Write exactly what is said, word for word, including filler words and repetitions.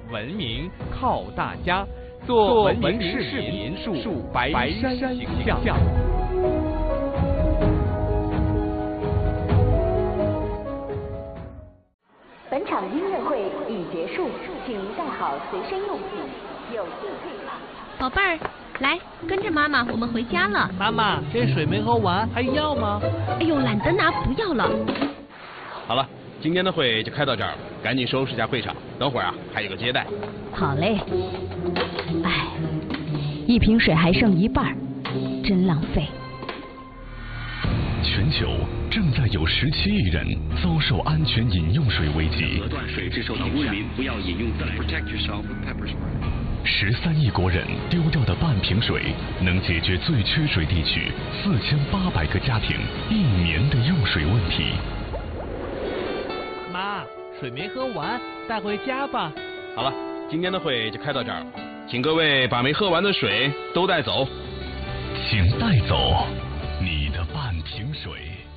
文明靠大家，做文明市民，树白山形象。 本场音乐会已结束，请您带好随身用品，有幸退场。 宝贝儿，来跟着妈妈，我们回家了。 妈妈，这水没喝完，还要吗？ 哎呦，懒得拿，不要了。 好了，今天的会就开到这儿了，赶紧收拾一下会场，等会儿啊还有个接待。 好嘞。哎，一瓶水还剩一半，真浪费。 全球正在有十七亿人遭受安全饮用水危机。 断水之受到污民不要饮用自来水。 十三亿国人丢掉的半瓶水，能解决最缺水地区四千八百个家庭一年的用水问题。 妈，水没喝完，带回家吧。 好了，今天的会就开到这儿了，请各位把没喝完的水都带走。 请带走你的半瓶水。